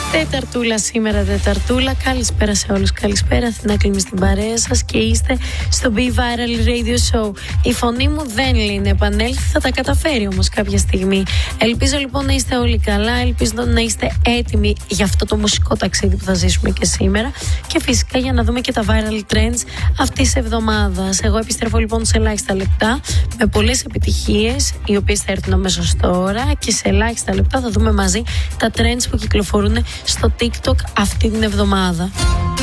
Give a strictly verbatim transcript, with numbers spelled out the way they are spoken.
Τεταρτούλα σήμερα, Τεταρτούλα. Καλησπέρα σε όλους, καλησπέρα. Αθηνά Κλίμη στην παρέα σας και είστε στο Be Viral Radio Show. Η φωνή μου δεν λύνει, επανέλθει, θα τα καταφέρει όμως κάποια στιγμή. Ελπίζω λοιπόν να είστε όλοι καλά, ελπίζω να είστε έτοιμοι για αυτό το μουσικό ταξίδι που θα ζήσουμε και σήμερα. Και φυσικά για να δούμε και τα viral trends αυτής της εβδομάδας. Εγώ επιστρέφω λοιπόν σε ελάχιστα λεπτά με πολλές επιτυχίες, οι οποίες θα έρθουν αμέσως τώρα, και σε ελάχιστα λεπτά θα δούμε μαζί τα trends που κυκλοφορούν στο TikTok αυτή την εβδομάδα.